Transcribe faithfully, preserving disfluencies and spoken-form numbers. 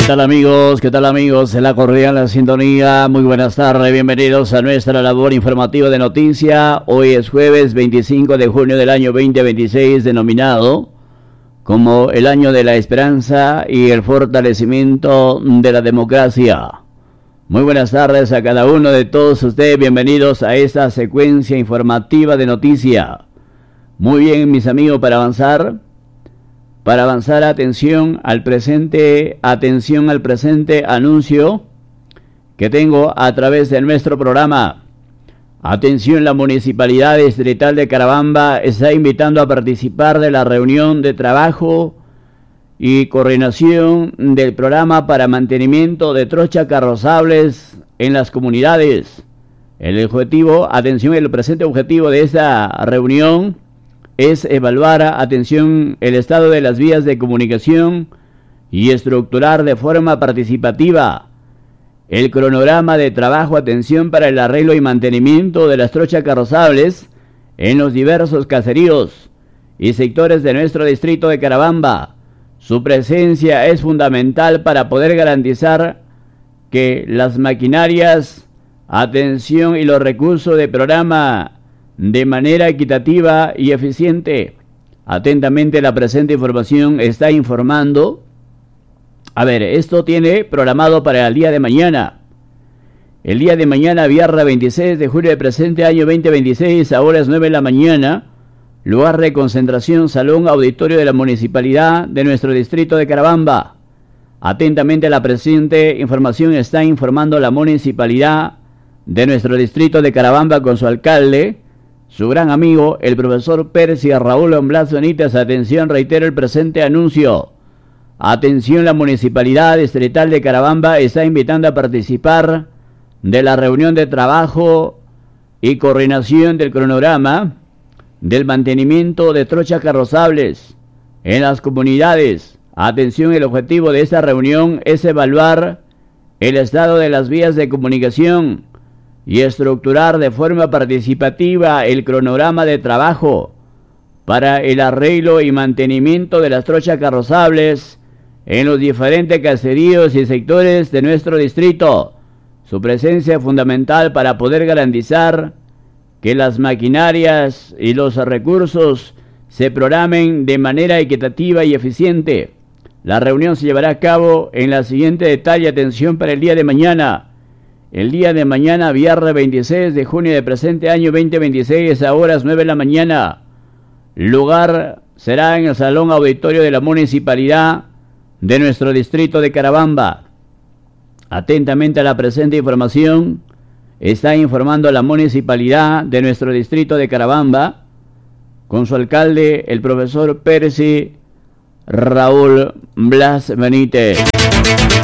tal amigos? ¿Qué tal amigos? En la cordial la sintonía, muy buenas tardes, bienvenidos a nuestra labor informativa de noticia. Hoy es jueves veinticinco de junio del año veinte veintiséis, denominado como el año de la esperanza y el fortalecimiento de la democracia. Muy buenas tardes a cada uno de todos ustedes, bienvenidos a esta secuencia informativa de noticia. Muy bien, mis amigos, para avanzar, para avanzar, atención al presente, atención al presente anuncio que tengo a través de nuestro programa. Atención, la Municipalidad Distrital de Carabamba está invitando a participar de la reunión de trabajo y coordinación del programa para mantenimiento de trochas carrozables en las comunidades. El objetivo, atención, el presente objetivo de esta reunión es evaluar, atención, el estado de las vías de comunicación y estructurar de forma participativa el cronograma de trabajo, atención, para el arreglo y mantenimiento de las trochas carrozables en los diversos caseríos y sectores de nuestro distrito de Carabamba. Su presencia es fundamental para poder garantizar que las maquinarias, atención, y los recursos del programa de manera equitativa y eficiente. Atentamente, la presente información está informando. A ver, esto tiene programado para el día de mañana. El día de mañana, viernes veintiséis de julio del presente año veinte veintiséis, a horas nueve de la mañana, lugar de concentración, salón auditorio de la Municipalidad de nuestro distrito de Carabamba. Atentamente, la presente información está informando la Municipalidad de nuestro distrito de Carabamba con su alcalde, su gran amigo, el profesor Percy Raúl Blas Benítez. Atención, reitero el presente anuncio. Atención, la Municipalidad Distrital de Carabamba está invitando a participar de la reunión de trabajo y coordinación del cronograma del mantenimiento de trochas carrozables en las comunidades. Atención, el objetivo de esta reunión es evaluar el estado de las vías de comunicación y estructurar de forma participativa el cronograma de trabajo para el arreglo y mantenimiento de las trochas carrozables en los diferentes caseríos y sectores de nuestro distrito. Su presencia es fundamental para poder garantizar que las maquinarias y los recursos se programen de manera equitativa y eficiente. La reunión se llevará a cabo en la siguiente detalle. Atención, para el día de mañana. El día de mañana, viernes veintiséis de junio del presente año veinte veintiséis, a horas nueve de la mañana. Lugar será en el salón auditorio de la Municipalidad de nuestro distrito de Carabamba. Atentamente a la presente información está informando la Municipalidad de nuestro distrito de Carabamba con su alcalde, el profesor Percy Raúl Blas Benítez.